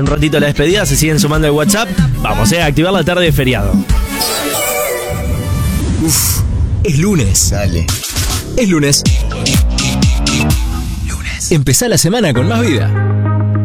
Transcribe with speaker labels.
Speaker 1: un ratito la despedida, se siguen sumando al WhatsApp. Vamos a activar la tarde de feriado.
Speaker 2: Es lunes.
Speaker 3: Dale.
Speaker 2: Es lunes. Empezá la semana con más vida.